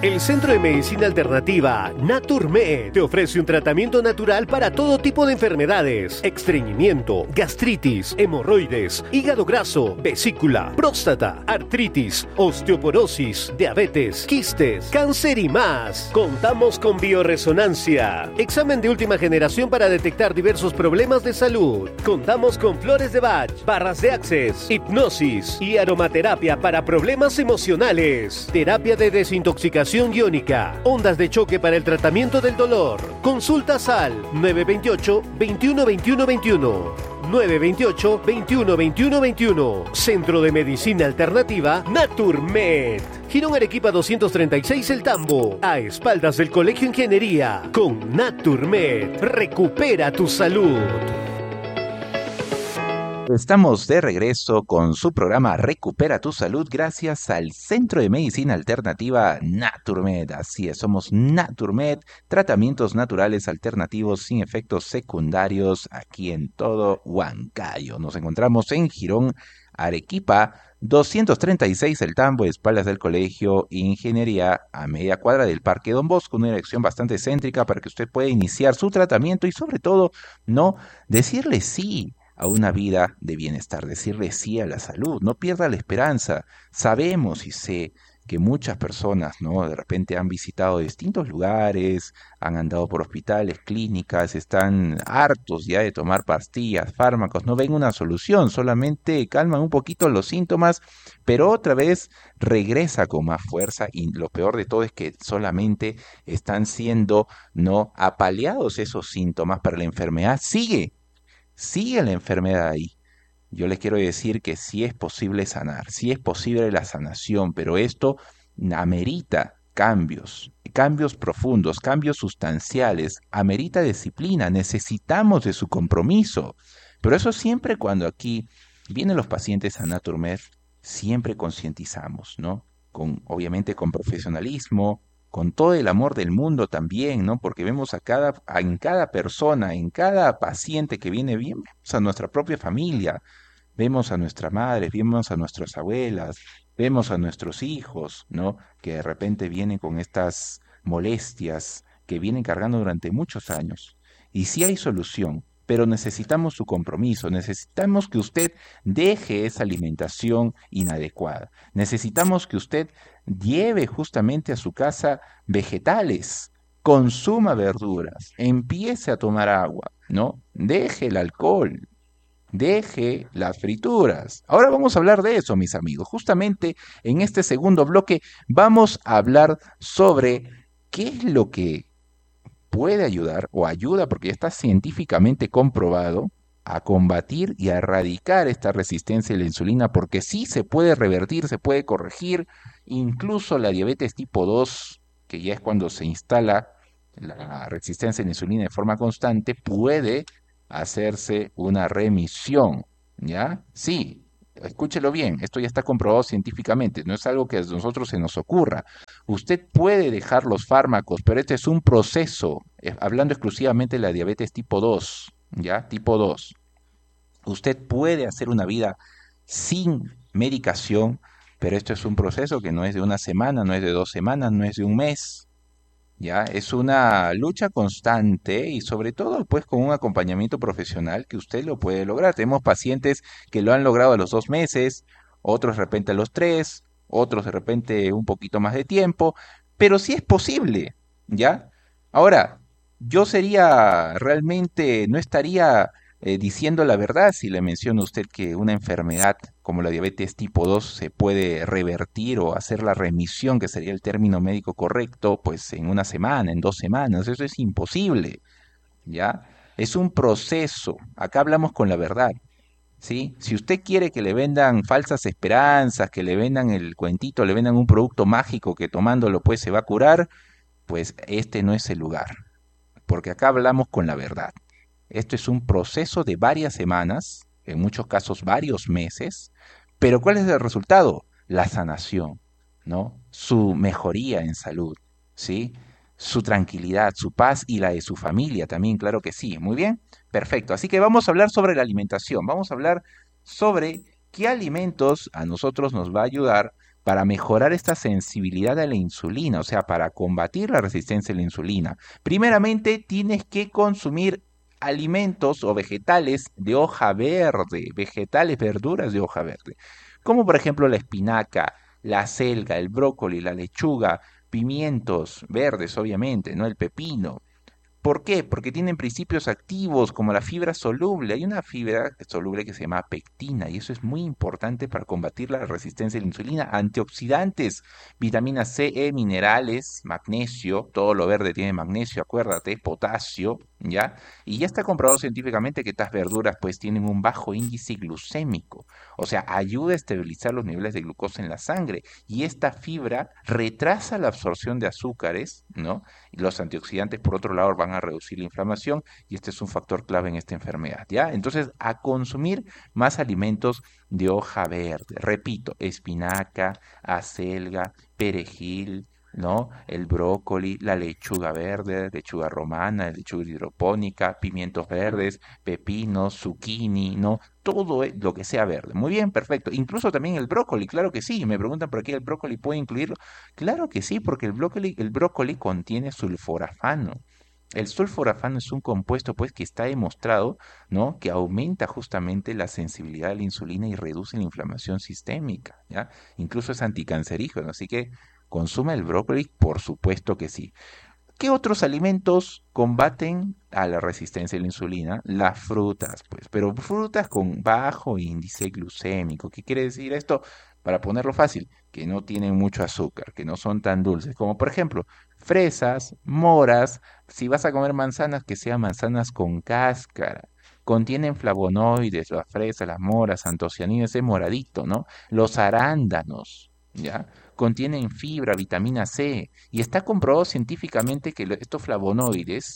El Centro de Medicina Alternativa Naturmed te ofrece un tratamiento natural para todo tipo de enfermedades: estreñimiento, gastritis, hemorroides, hígado graso, vesícula, próstata, artritis, osteoporosis, diabetes, quistes, cáncer y más. Contamos con bioresonancia, examen de última generación para detectar diversos problemas de salud. Contamos con flores de Bach, barras de Access, hipnosis y aromaterapia para problemas emocionales, terapia de desintoxicación iónica, ondas de choque para el tratamiento del dolor. Consultas al 928 21 21 21. 928 21 21 21. Centro de Medicina Alternativa Naturmed. Girón Arequipa 236 El Tambo, a espaldas del Colegio Ingeniería. Con Naturmed, recupera tu salud. Estamos de regreso con su programa Recupera tu Salud gracias al Centro de Medicina Alternativa Naturmed. Así es, somos Naturmed, tratamientos naturales alternativos sin efectos secundarios aquí en todo Huancayo. Nos encontramos en Girón, Arequipa, 236 El Tambo, espaldas del Colegio Ingeniería, a media cuadra del Parque Don Bosco, una dirección bastante céntrica para que usted pueda iniciar su tratamiento y sobre todo, no decirle sí a una vida de bienestar, decirle sí a la salud. No pierda la esperanza. Sabemos y sé que muchas personas, ¿no?, de repente han visitado distintos lugares, han andado por hospitales, clínicas, están hartos ya de tomar pastillas, fármacos, no ven una solución, solamente calman un poquito los síntomas, pero otra vez regresa con más fuerza y lo peor de todo es que solamente están siendo, ¿no?, apaleados esos síntomas, para la enfermedad sigue la enfermedad ahí. Yo les quiero decir que sí es posible sanar, sí es posible la sanación, pero esto amerita cambios profundos, cambios sustanciales, amerita disciplina, necesitamos de su compromiso. Pero eso siempre cuando aquí vienen los pacientes a Naturmed, siempre concientizamos, ¿no? Obviamente con profesionalismo, con todo el amor del mundo también, ¿no? Porque vemos en cada persona, en cada paciente que viene bien, vemos a nuestra propia familia, vemos a nuestras madres, vemos a nuestras abuelas, vemos a nuestros hijos, ¿no?, que de repente vienen con estas molestias que vienen cargando durante muchos años. Y sí hay solución, pero necesitamos su compromiso, necesitamos que usted deje esa alimentación inadecuada, necesitamos que usted lleve justamente a su casa vegetales, consuma verduras, empiece a tomar agua, ¿no? Deje el alcohol, deje las frituras. Ahora vamos a hablar de eso, mis amigos. Justamente en este segundo bloque vamos a hablar sobre qué es lo que puede ayudar o ayuda, porque ya está científicamente comprobado, a combatir y a erradicar esta resistencia a la insulina, porque sí se puede revertir, se puede corregir, incluso la diabetes tipo 2, que ya es cuando se instala la resistencia a la insulina de forma constante, puede hacerse una remisión, ¿ya? Sí, escúchelo bien, esto ya está comprobado científicamente, no es algo que a nosotros se nos ocurra. Usted puede dejar los fármacos, pero este es un proceso, hablando exclusivamente de la diabetes tipo 2, ¿ya? Tipo 2. Usted puede hacer una vida sin medicación, pero esto es un proceso que no es de una semana, no es de 2 semanas, no es de un mes, ¿ya? Es una lucha constante y sobre todo pues con un acompañamiento profesional que usted lo puede lograr. Tenemos pacientes que lo han logrado a los 2 meses, otros de repente a los 3, otros de repente un poquito más de tiempo, pero sí es posible, ¿ya? Ahora, yo no estaría diciendo la verdad si le menciono a usted que una enfermedad como la diabetes tipo 2 se puede revertir o hacer la remisión, que sería el término médico correcto, pues en una semana, en 2 semanas. Eso es imposible, ¿ya? Es un proceso. Acá hablamos con la verdad, ¿sí? Si usted quiere que le vendan falsas esperanzas, que le vendan el cuentito, le vendan un producto mágico que tomándolo pues se va a curar, pues este no es el lugar, porque acá hablamos con la verdad. Esto es un proceso de varias semanas, en muchos casos varios meses, pero ¿cuál es el resultado? La sanación, ¿no? Su mejoría en salud, ¿sí? Su tranquilidad, su paz y la de su familia también, claro que sí. Muy bien, perfecto. Así que vamos a hablar sobre la alimentación, vamos a hablar sobre qué alimentos a nosotros nos va a ayudar para mejorar esta sensibilidad a la insulina, o sea, para combatir la resistencia a la insulina. Primeramente, tienes que consumir alimentos o vegetales de hoja verde, vegetales, verduras de hoja verde, como por ejemplo la espinaca, la selga, el brócoli, la lechuga, pimientos verdes, obviamente, ¿no? El pepino. ¿Por qué? Porque tienen principios activos como la fibra soluble. Hay una fibra soluble que se llama pectina y eso es muy importante para combatir la resistencia a la insulina. Antioxidantes, vitamina C, E, minerales, magnesio, todo lo verde tiene magnesio, acuérdate, potasio, ¿ya? Y ya está comprobado científicamente que estas verduras pues tienen un bajo índice glucémico, o sea, ayuda a estabilizar los niveles de glucosa en la sangre y esta fibra retrasa la absorción de azúcares, ¿no? Y los antioxidantes, por otro lado, van a reducir la inflamación y este es un factor clave en esta enfermedad, ¿ya? Entonces, a consumir más alimentos de hoja verde. Repito, espinaca, acelga, perejil, ¿no? El brócoli, la lechuga verde, lechuga romana, lechuga hidropónica, pimientos verdes, pepinos, zucchini, ¿no? Todo lo que sea verde. Muy bien, perfecto. Incluso también el brócoli, claro que sí. Me preguntan por qué el brócoli puede incluirlo. Claro que sí, porque el brócoli contiene sulforafano. El sulforafano es un compuesto, pues, que está demostrado, ¿no? Que aumenta justamente la sensibilidad a la insulina y reduce la inflamación sistémica, ¿ya? Incluso es anticancerígeno, así que consume el brócoli, por supuesto que sí. ¿Qué otros alimentos combaten a la resistencia a la insulina? Las frutas, pues, pero frutas con bajo índice glucémico. ¿Qué quiere decir esto? Para ponerlo fácil, que no tienen mucho azúcar, que no son tan dulces, como por ejemplo fresas, moras, si vas a comer manzanas, que sean manzanas con cáscara. Contienen flavonoides, las fresas, las moras, antocianinas, ese moradito, ¿no? Los arándanos, ¿ya? Contienen fibra, vitamina C, y está comprobado científicamente que estos flavonoides,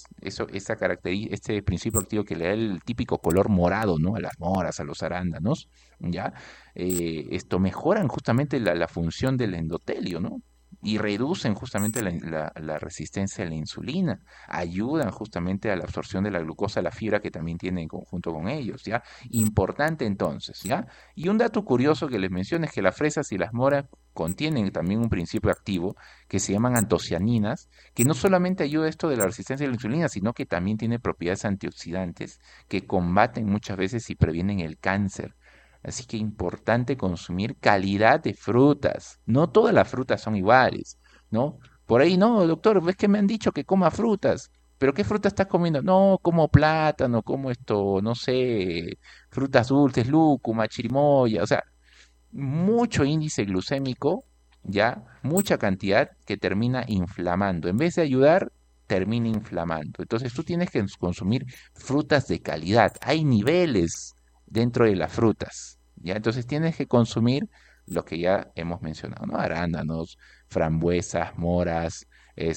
este principio activo que le da el típico color morado, ¿no? A las moras, a los arándanos, ¿ya? Esto mejoran justamente la función del endotelio, ¿no? Y reducen justamente la resistencia a la insulina, ayudan justamente a la absorción de la glucosa, la fibra que también tiene en conjunto con ellos, ¿ya? Importante entonces, ¿ya? Y un dato curioso que les menciono es que las fresas y las moras contienen también un principio activo que se llaman antocianinas, que no solamente ayuda a esto de la resistencia a la insulina, sino que también tiene propiedades antioxidantes que combaten muchas veces y previenen el cáncer. Así que importante consumir calidad de frutas. No todas las frutas son iguales, ¿no? Por ahí no, doctor, ves que me han dicho que coma frutas. ¿Pero qué fruta estás comiendo? No, como plátano, como esto, no sé, frutas dulces, lúcuma, chirimoya, o sea, mucho índice glucémico, ya, mucha cantidad que termina inflamando. En vez de ayudar, termina inflamando. Entonces tú tienes que consumir frutas de calidad. Hay niveles dentro de las frutas, ya. Entonces tienes que consumir lo que ya hemos mencionado, ¿no? Arándanos, frambuesas, moras,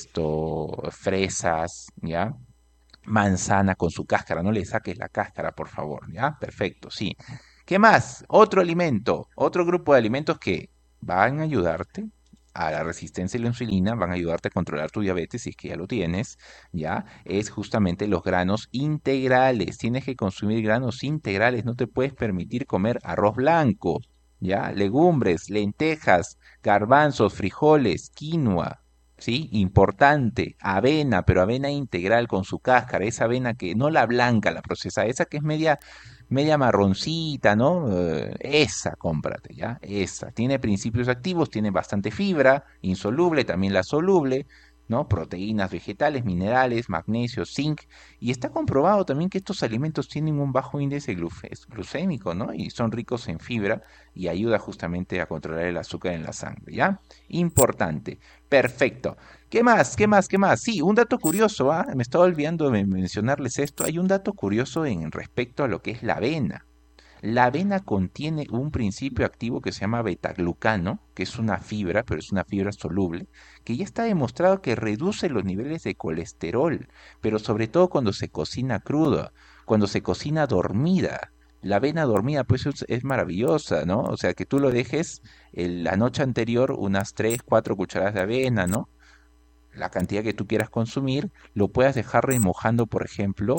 fresas, ¿ya? Manzana con su cáscara, no le saques la cáscara, por favor, ¿ya? Perfecto, sí. ¿Qué más? Otro alimento, otro grupo de alimentos que van a ayudarte a la resistencia a la insulina, van a ayudarte a controlar tu diabetes si es que ya lo tienes, ¿ya? Es justamente los granos integrales. Tienes que consumir granos integrales, no te puedes permitir comer arroz blanco, ¿ya? Legumbres, lentejas, garbanzos, frijoles, quinoa, ¿sí? Importante, avena, pero avena integral con su cáscara, esa avena que no la blanca, la procesada, esa que es media marroncita, ¿no? Esa, cómprate, ¿ya? Esa. Tiene principios activos, tiene bastante fibra, insoluble, también la soluble, ¿no? Proteínas vegetales, minerales, magnesio, zinc. Y está comprobado también que estos alimentos tienen un bajo índice glucémico, ¿no? Y son ricos en fibra y ayuda justamente a controlar el azúcar en la sangre, ¿ya? Importante. Perfecto. ¿Qué más? ¿Qué más? ¿Qué más? Sí, un dato curioso, ¿ah? Me estaba olvidando de mencionarles esto. Hay un dato curioso en respecto a lo que es la avena. La avena contiene un principio activo que se llama betaglucano, que es una fibra, pero es una fibra soluble, que ya está demostrado que reduce los niveles de colesterol, pero sobre todo cuando se cocina cruda, cuando se cocina dormida. La avena dormida, pues es maravillosa, ¿no? O sea, que tú lo dejes la noche anterior unas 3, 4 cucharadas de avena, ¿no? La cantidad que tú quieras consumir, lo puedas dejar remojando, por ejemplo,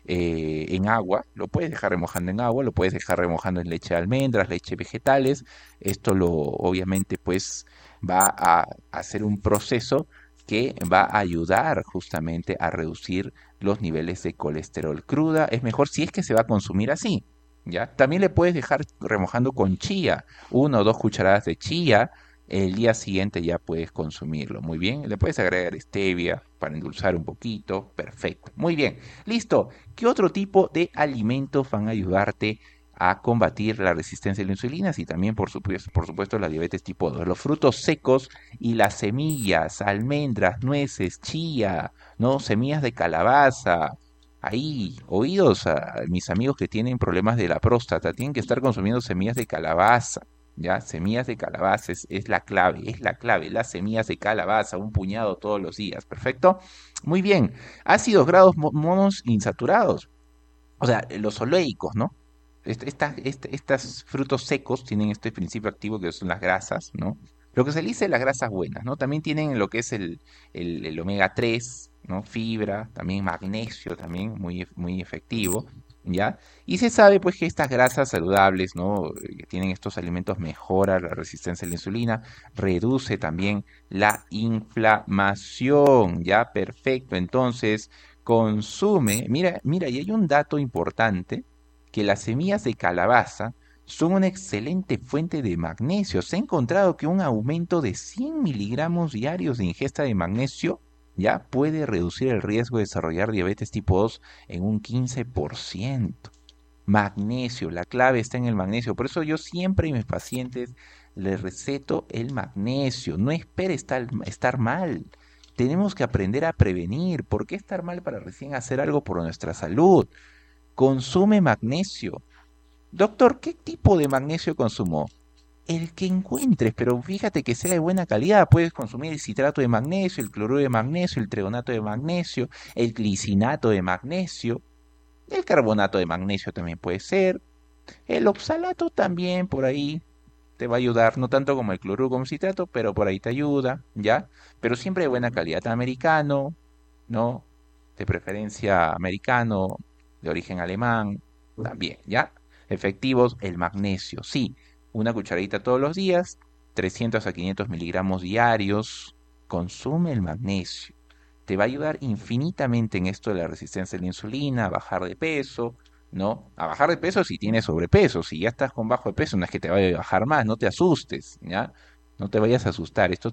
en agua, lo puedes dejar remojando en agua, lo puedes dejar remojando en leche de almendras, leche vegetales. Esto obviamente pues va a hacer un proceso que va a ayudar justamente a reducir los niveles de colesterol cruda. Es mejor si es que se va a consumir así, ¿ya? También le puedes dejar remojando con chía, 1 o 2 cucharadas de chía. El día siguiente ya puedes consumirlo. Muy bien. Le puedes agregar stevia para endulzar un poquito. Perfecto. Muy bien. Listo. ¿Qué otro tipo de alimentos van a ayudarte a combatir la resistencia a la insulina? Y también, por supuesto, la diabetes tipo 2. Los frutos secos y las semillas, almendras, nueces, chía, ¿no? Semillas de calabaza. Ahí, oídos a mis amigos que tienen problemas de la próstata, tienen que estar consumiendo semillas de calabaza. Ya, semillas de calabaza es la clave, las semillas de calabaza, un puñado todos los días, perfecto. Muy bien, ácidos grasos monoinsaturados, o sea, los oleico, ¿no? Estos frutos secos tienen este principio activo que son las grasas, ¿no? Lo que se le dice las grasas buenas, ¿no? También tienen lo que es el omega 3, ¿no? Fibra, también magnesio, también muy efectivo, ¿ya? Y se sabe pues que estas grasas saludables, ¿no? Que tienen estos alimentos mejora la resistencia a la insulina, reduce también la inflamación, ¿ya? Perfecto, entonces consume, mira, y hay un dato importante, que las semillas de calabaza son una excelente fuente de magnesio. Se ha encontrado que un aumento de 100 miligramos diarios de ingesta de magnesio ya puede reducir el riesgo de desarrollar diabetes tipo 2 en un 15%. Magnesio, la clave está en el magnesio. Por eso yo siempre a mis pacientes les receto el magnesio. No espere estar mal. Tenemos que aprender a prevenir. ¿Por qué estar mal para recién hacer algo por nuestra salud? Consume magnesio. Doctor, ¿qué tipo de magnesio consumo? El que encuentres, pero fíjate que sea de buena calidad. Puedes consumir el citrato de magnesio, el cloruro de magnesio, el treonato de magnesio, el glicinato de magnesio, el carbonato de magnesio también puede ser. El oxalato también por ahí te va a ayudar, no tanto como el cloruro como el citrato, pero por ahí te ayuda, ¿ya? Pero siempre de buena calidad. Americano, ¿no? De preferencia americano, de origen alemán, también, ¿ya? Efectivos, el magnesio, sí. Una cucharadita todos los días, 300 a 500 miligramos diarios. Consume el magnesio. Te va a ayudar infinitamente en esto de la resistencia a la insulina, a bajar de peso, ¿no? A bajar de peso si tienes sobrepeso. Si ya estás con bajo de peso, no es que te vaya a bajar más, no te asustes, ¿ya? No te vayas a asustar, esto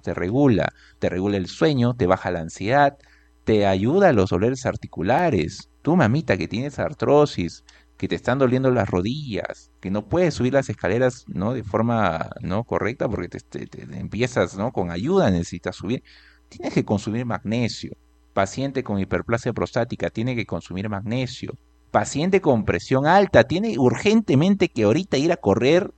te regula el sueño, te baja la ansiedad, te ayuda a los dolores articulares. Tú, mamita, que tienes artrosis, que te están doliendo las rodillas, que no puedes subir las escaleras, ¿no? De forma no correcta porque te empiezas, ¿no? Con ayuda necesitas subir. Tienes que consumir magnesio. Paciente con hiperplasia prostática tiene que consumir magnesio. Paciente con presión alta tiene urgentemente que ahorita ir a correr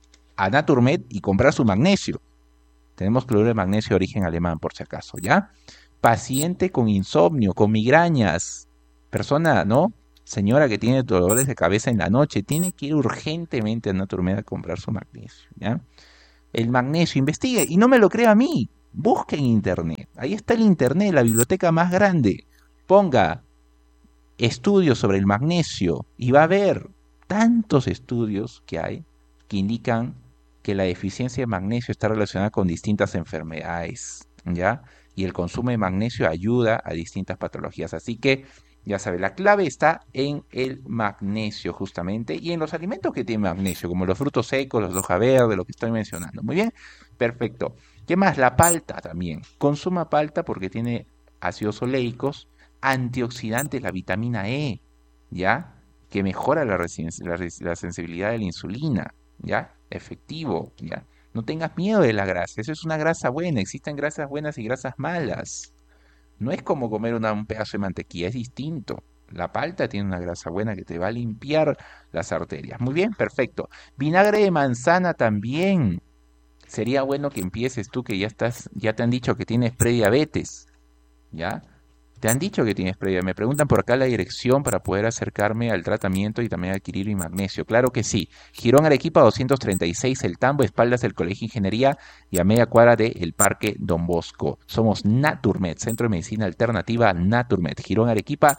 a Naturmed y comprar su magnesio. Tenemos cloruro de magnesio de origen alemán, por si acaso, ¿ya? Paciente con insomnio, con migrañas, persona, ¿no? Señora que tiene dolores de cabeza en la noche, tiene que ir urgentemente a Naturmed a comprar su magnesio, ¿ya? El magnesio, investigue, y no me lo crea a mí, busque en internet, ahí está el internet, la biblioteca más grande, ponga estudios sobre el magnesio y va a ver tantos estudios que hay que indican que la deficiencia de magnesio está relacionada con distintas enfermedades, ¿ya? Y el consumo de magnesio ayuda a distintas patologías. Así que, ya sabe, la clave está en el magnesio justamente y en los alimentos que tienen magnesio, como los frutos secos, los de hoja verde, lo que estoy mencionando. Muy bien, perfecto. ¿Qué más? La palta también. Consuma palta porque tiene ácidos oleicos, antioxidantes, la vitamina E, ¿ya? Que mejora la sensibilidad de la insulina, ¿ya? Efectivo, ¿ya? No tengas miedo de la grasa, eso es una grasa buena, existen grasas buenas y grasas malas. No es como comer un pedazo de mantequilla, es distinto. La palta tiene una grasa buena que te va a limpiar las arterias. Muy bien, perfecto. Vinagre de manzana también. Sería bueno que empieces tú que ya te han dicho que tienes prediabetes, ¿ya? Te han dicho que tienes previa. Me preguntan por acá la dirección para poder acercarme al tratamiento y también adquirir mi magnesio. Claro que sí. Girón Arequipa 236 El Tambo, espaldas del Colegio de Ingeniería y a media cuadra del Parque Don Bosco. Somos Naturmed, Centro de Medicina Alternativa Naturmed. Girón Arequipa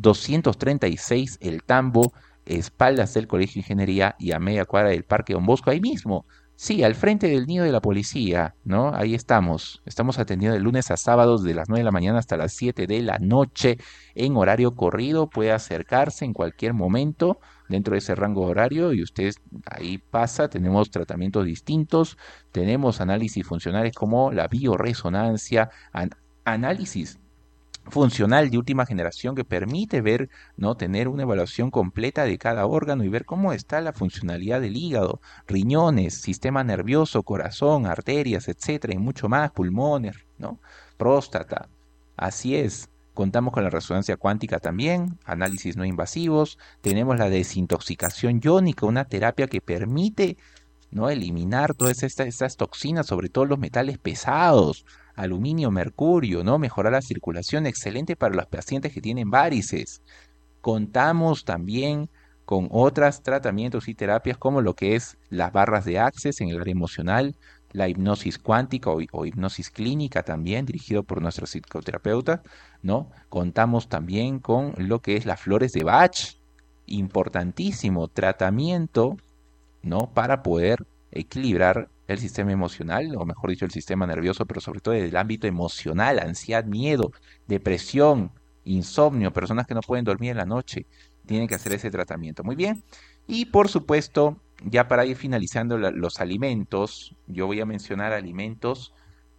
236 El Tambo, espaldas del Colegio de Ingeniería y a media cuadra del Parque Don Bosco. Ahí mismo. Sí, al frente del nido de la policía, ¿no? Ahí estamos. Estamos atendiendo de lunes a sábados de las 9 de la mañana hasta las 7 de la noche en horario corrido. Puede acercarse en cualquier momento dentro de ese rango horario y usted ahí pasa. Tenemos tratamientos distintos, tenemos análisis funcionales como la bioresonancia, análisis funcional de última generación que permite ver, ¿no? Tener una evaluación completa de cada órgano y ver cómo está la funcionalidad del hígado, riñones, sistema nervioso, corazón, arterias, etcétera, y mucho más, pulmones, ¿no? Próstata. Así es. Contamos con la resonancia cuántica también, análisis no invasivos, tenemos la desintoxicación iónica, una terapia que permite, ¿no? Eliminar todas estas toxinas, sobre todo los metales pesados, aluminio, mercurio, ¿no? Mejorar la circulación, excelente para los pacientes que tienen varices. Contamos también con otros tratamientos y terapias como lo que es las barras de Access en el área emocional, la hipnosis cuántica o hipnosis clínica también, dirigido por nuestro psicoterapeuta, ¿no? Contamos también con lo que es las flores de Bach, importantísimo tratamiento, ¿no? Para poder equilibrar el sistema emocional, o mejor dicho, el sistema nervioso, pero sobre todo el ámbito emocional, ansiedad, miedo, depresión, insomnio, personas que no pueden dormir en la noche, tienen que hacer ese tratamiento. Muy bien. Y por supuesto, ya para ir finalizando los alimentos, yo voy a mencionar alimentos.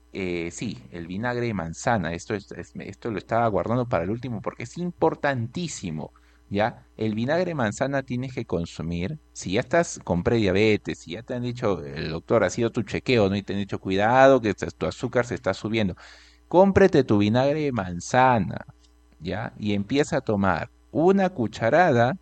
Sí, el vinagre de manzana, esto lo estaba guardando para el último porque es importantísimo. ¿Ya? El vinagre de manzana tienes que consumir. Si ya estás con prediabetes, si ya te han dicho, el doctor ha sido tu chequeo, ¿no? Y te han dicho, cuidado, que tu azúcar se está subiendo. Cómprate tu vinagre de manzana, ¿ya? Y empieza a tomar una cucharada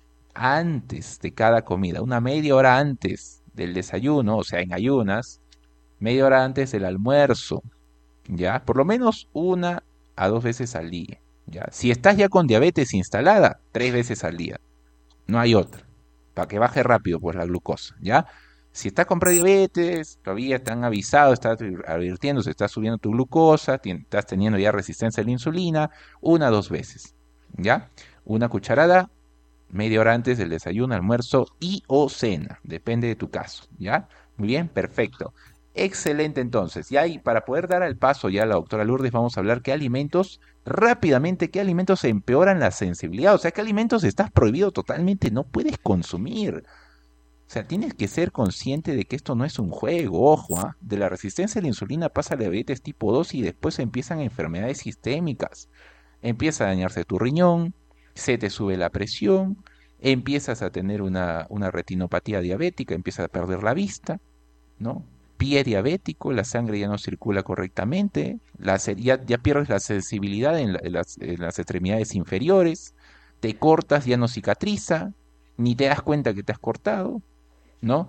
antes de cada comida, una media hora antes del desayuno, o sea, en ayunas, media hora antes del almuerzo, ¿ya? Por lo menos 1 a 2 veces al día, ¿ya? Si estás ya con diabetes instalada, 3 veces al día, no hay otra, para que baje rápido pues la glucosa, ¿ya? Si estás con prediabetes, todavía te han avisado, estás advirtiendo, se está subiendo tu glucosa, estás teniendo ya resistencia a la insulina, 1 a 2 veces, ¿ya? Una cucharada, media hora antes del desayuno, almuerzo y o cena, depende de tu caso, ¿ya? Muy bien, perfecto. Excelente entonces. Y ahí, para poder dar el paso ya a la doctora Lourdes, vamos a hablar rápidamente, qué alimentos empeoran la sensibilidad. O sea, qué alimentos estás prohibido totalmente, no puedes consumir. O sea, tienes que ser consciente de que esto no es un juego, ojo, ¿ah? De la resistencia a la insulina pasa a la diabetes tipo 2 y después empiezan enfermedades sistémicas. Empieza a dañarse tu riñón, se te sube la presión, empiezas a tener una retinopatía diabética, empiezas a perder la vista, ¿no? Pie diabético, la sangre ya no circula correctamente, ya pierdes la sensibilidad en las extremidades inferiores, te cortas, ya no cicatriza, ni te das cuenta que te has cortado, ¿no?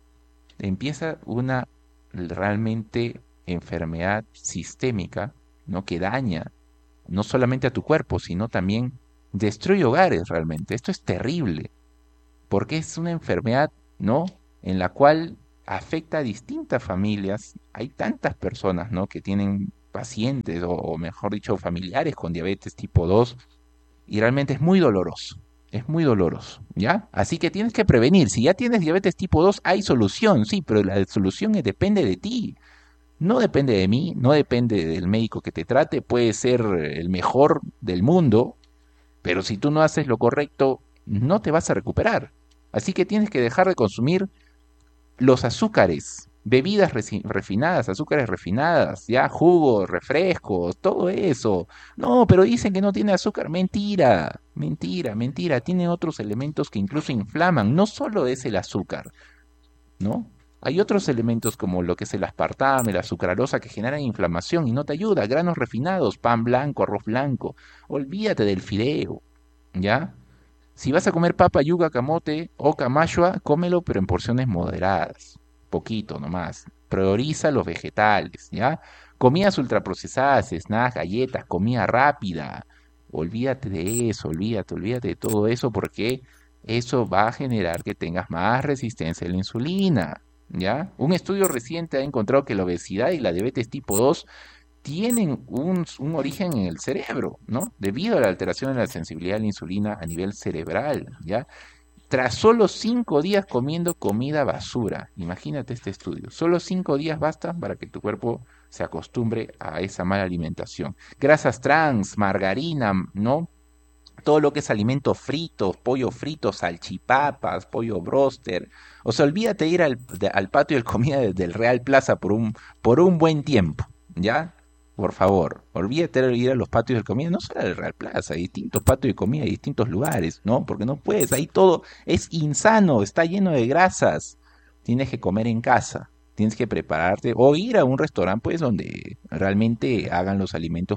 Empieza una realmente enfermedad sistémica, ¿no? Que daña no solamente a tu cuerpo, sino también destruye hogares realmente. Esto es terrible, porque es una enfermedad, ¿no? En la cual afecta a distintas familias. Hay tantas personas, ¿no? Que tienen pacientes o mejor dicho, familiares con diabetes tipo 2 y realmente es muy doloroso. Es muy doloroso, ¿ya? Así que tienes que prevenir. Si ya tienes diabetes tipo 2 hay solución, sí, pero la solución depende de ti. No depende de mí, no depende del médico que te trate. Puede ser el mejor del mundo, pero si tú no haces lo correcto, no te vas a recuperar. Así que tienes que dejar de consumir los azúcares, bebidas refinadas, azúcares refinadas, ya jugos, refrescos, todo eso. No, pero dicen que no tiene azúcar. Mentira, mentira, mentira. Tiene otros elementos que incluso inflaman. No solo es el azúcar, ¿no? Hay otros elementos como lo que es el aspartame, la sucralosa que generan inflamación y no te ayuda. Granos refinados, pan blanco, arroz blanco. Olvídate del fideo, ¿ya? Si vas a comer papa, yuca, camote o camachua, cómelo pero en porciones moderadas. Poquito nomás. prioriza los vegetales, ¿ya? Comidas ultraprocesadas, snacks, galletas, comida rápida. Olvídate de eso, olvídate de todo eso porque eso va a generar que tengas más resistencia a la insulina, ¿ya? Un estudio reciente ha encontrado que la obesidad y la diabetes tipo 2 tienen un origen en el cerebro, ¿no? Debido a la alteración de la sensibilidad a la insulina a nivel cerebral, ¿ya? Tras solo 5 días comiendo comida basura, imagínate este estudio, solo 5 días bastan para que tu cuerpo se acostumbre a esa mala alimentación. Grasas trans, margarina, ¿no? Todo lo que es alimentos fritos, pollo frito, salchipapas, pollo broster. O sea, olvídate de ir al patio de comida del Real Plaza por un buen tiempo, ¿ya? Por favor, olvídate de ir a los patios de comida, no solo al Real Plaza, hay distintos patios de comida, hay distintos lugares, ¿no? Porque no puedes, ahí todo es insano, está lleno de grasas. Tienes que comer en casa, tienes que prepararte o ir a un restaurante pues donde realmente hagan los alimentos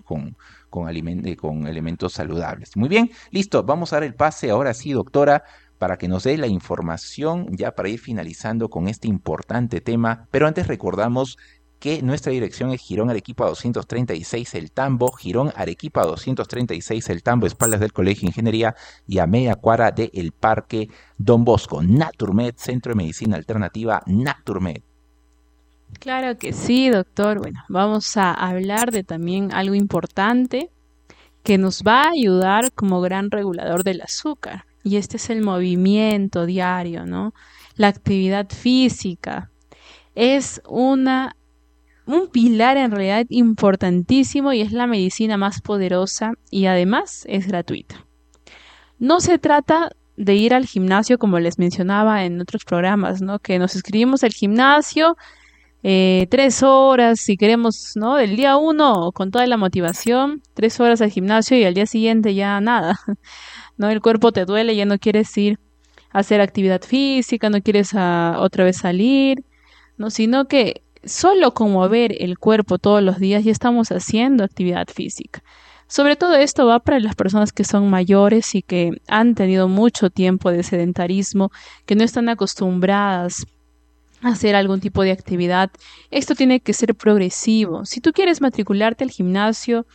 con elementos saludables. Muy bien, listo, vamos a dar el pase ahora sí, doctora, para que nos dé la información ya para ir finalizando con este importante tema, pero antes recordamos que nuestra dirección es Girón Arequipa 236 El Tambo, Girón Arequipa 236 El Tambo, espaldas del Colegio de Ingeniería y a media cuadra del Parque Don Bosco. Naturmed, Centro de Medicina Alternativa, Naturmed. Claro que sí, doctor. Bueno, vamos a hablar de también algo importante que nos va a ayudar como gran regulador del azúcar. Y este es el movimiento diario, ¿no? La actividad física es un pilar en realidad importantísimo y es la medicina más poderosa y además es gratuita. No se trata de ir al gimnasio como les mencionaba en otros programas, ¿no? Que nos inscribimos al gimnasio 3 horas, si queremos, ¿no? Del día 1 con toda la motivación, 3 horas al gimnasio y al día siguiente ya nada, ¿no? El cuerpo te duele, ya no quieres ir a hacer actividad física, no quieres otra vez salir, ¿no? Sino que solo con mover el cuerpo todos los días ya estamos haciendo actividad física. Sobre todo esto va para las personas que son mayores y que han tenido mucho tiempo de sedentarismo, que no están acostumbradas hacer algún tipo de actividad. Esto tiene que ser progresivo. Si tú quieres matricularte al gimnasio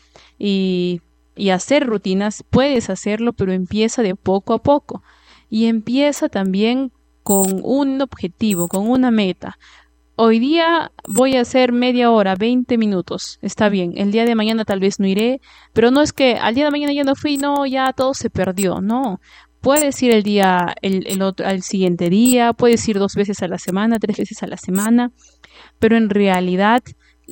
y hacer rutinas, puedes hacerlo, pero empieza de poco a poco. Y empieza también con un objetivo, con una meta. Hoy día voy a hacer media hora, 20 minutos. Está bien. El día de mañana tal vez no iré, pero no es que al día de mañana ya no fui, no, ya todo se perdió. No. Puedes ir al siguiente día, puedes ir 2 veces a la semana, 3 veces a la semana, pero en realidad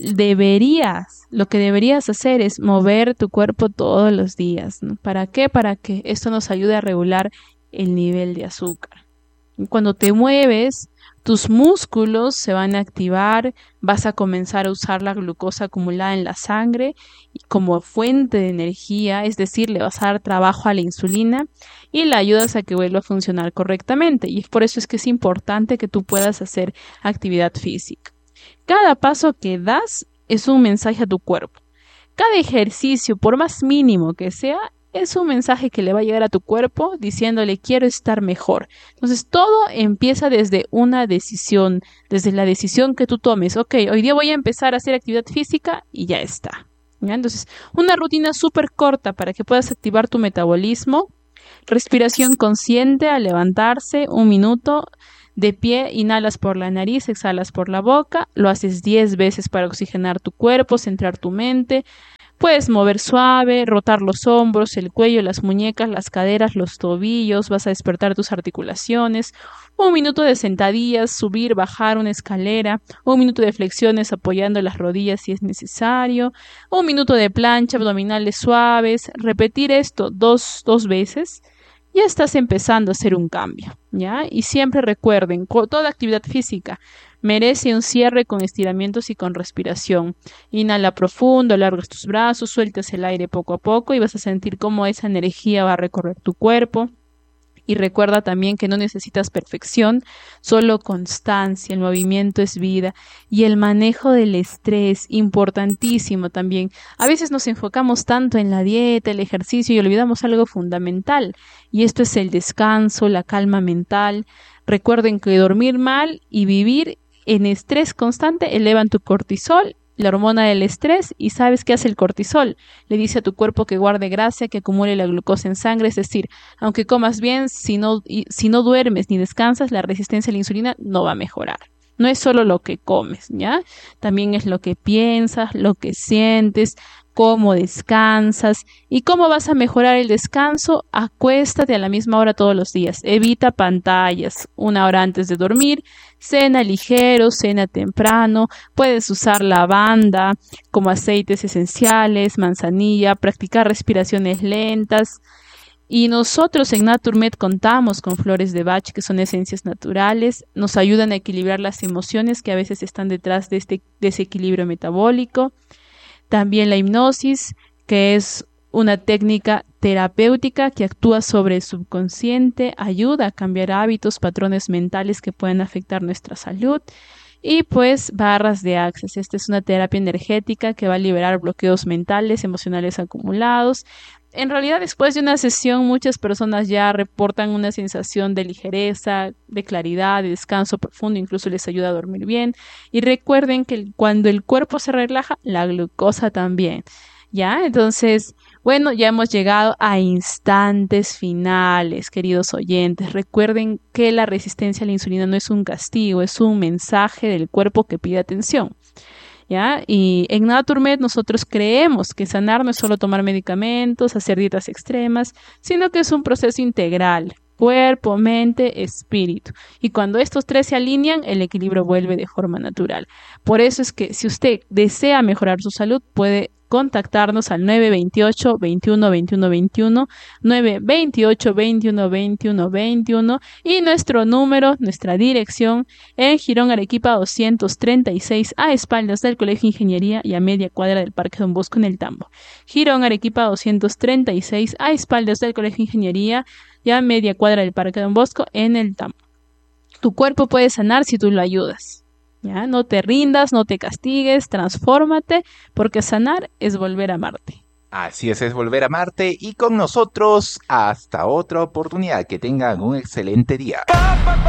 lo que deberías hacer es mover tu cuerpo todos los días, ¿no? ¿Para qué? Para que esto nos ayude a regular el nivel de azúcar. Cuando te mueves, tus músculos se van a activar, vas a comenzar a usar la glucosa acumulada en la sangre como fuente de energía, es decir, le vas a dar trabajo a la insulina y la ayudas a que vuelva a funcionar correctamente. Y por eso es que es importante que tú puedas hacer actividad física. Cada paso que das es un mensaje a tu cuerpo. Cada ejercicio, por más mínimo que sea, es un mensaje que le va a llegar a tu cuerpo diciéndole quiero estar mejor. Entonces todo empieza desde una decisión, desde la decisión que tú tomes. Ok, hoy día voy a empezar a hacer actividad física y ya está. ¿Ya? Entonces una rutina súper corta para que puedas activar tu metabolismo. Respiración consciente al levantarse, 1 minuto. De pie, inhalas por la nariz, exhalas por la boca. Lo haces 10 veces para oxigenar tu cuerpo, centrar tu mente. Puedes mover suave, rotar los hombros, el cuello, las muñecas, las caderas, los tobillos, vas a despertar tus articulaciones. 1 minuto de sentadillas, subir, bajar una escalera. 1 minuto de flexiones apoyando las rodillas si es necesario. 1 minuto de plancha, abdominales suaves. Repetir esto dos veces. Ya estás empezando a hacer un cambio, ¿ya? Y siempre recuerden, toda actividad física merece un cierre con estiramientos y con respiración. Inhala profundo, alargas tus brazos, sueltas el aire poco a poco y vas a sentir cómo esa energía va a recorrer tu cuerpo. Y recuerda también que no necesitas perfección, solo constancia, el movimiento es vida y el manejo del estrés, importantísimo también. A veces nos enfocamos tanto en la dieta, el ejercicio y olvidamos algo fundamental y esto es el descanso, la calma mental. Recuerden que dormir mal y vivir en estrés constante elevan tu cortisol, la hormona del estrés, y ¿sabes qué hace el cortisol? Le dice a tu cuerpo que guarde grasa, que acumule la glucosa en sangre, es decir, aunque comas bien, si no duermes ni descansas, la resistencia a la insulina no va a mejorar. No es solo lo que comes, ¿ya? También es lo que piensas, lo que sientes, cómo descansas. ¿Y cómo vas a mejorar el descanso? Acuéstate a la misma hora todos los días. Evita pantallas 1 hora antes de dormir. Cena ligero, cena temprano. Puedes usar lavanda como aceites esenciales, manzanilla, practicar respiraciones lentas. Y nosotros en Naturmed contamos con flores de Bach, que son esencias naturales, nos ayudan a equilibrar las emociones que a veces están detrás de este desequilibrio metabólico. También la hipnosis, que es una técnica terapéutica que actúa sobre el subconsciente, ayuda a cambiar hábitos, patrones mentales que pueden afectar nuestra salud. Y pues barras de Access. Esta es una terapia energética que va a liberar bloqueos mentales, emocionales acumulados. En realidad, después de una sesión, muchas personas ya reportan una sensación de ligereza, de claridad, de descanso profundo, incluso les ayuda a dormir bien. Y recuerden que cuando el cuerpo se relaja, la glucosa también. ¿Ya? Entonces, bueno, ya hemos llegado a instantes finales, queridos oyentes. Recuerden que la resistencia a la insulina no es un castigo, es un mensaje del cuerpo que pide atención. ¿Ya? Y en Naturmed nosotros creemos que sanar no es solo tomar medicamentos, hacer dietas extremas, sino que es un proceso integral, cuerpo, mente, espíritu. Y cuando estos tres se alinean, el equilibrio vuelve de forma natural. Por eso es que si usted desea mejorar su salud, puede contactarnos al 928 21 21 21, 928 21 21 21 y nuestro número, nuestra dirección en Girón Arequipa 236 a espaldas del Colegio de Ingeniería y a media cuadra del Parque Don Bosco en el Tambo. Girón Arequipa 236 a espaldas del Colegio de Ingeniería y a media cuadra del Parque Don Bosco en el Tambo. Tu cuerpo puede sanar si tú lo ayudas. ¿Ya? No te rindas, no te castigues, transfórmate, porque sanar es volver a amarte. Así es volver a amarte y con nosotros hasta otra oportunidad. Que tengan un excelente día.